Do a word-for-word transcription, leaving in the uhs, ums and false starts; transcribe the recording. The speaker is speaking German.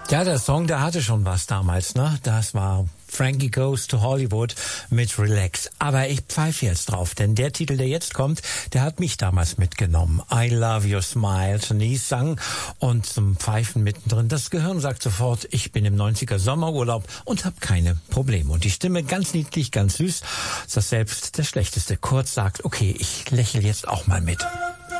Ja, der Song, der hatte schon was damals, ne? Das war Frankie Goes to Hollywood mit Relax. Aber ich pfeife jetzt drauf, denn der Titel, der jetzt kommt, der hat mich damals mitgenommen. I Love Your Smile. Denise sang und zum Pfeifen mittendrin. Das Gehirn sagt sofort, ich bin im neunziger Sommerurlaub und habe keine Probleme. Und die Stimme ganz niedlich, ganz süß, dass selbst der Schlechteste kurz sagt, okay, ich lächle jetzt auch mal mit.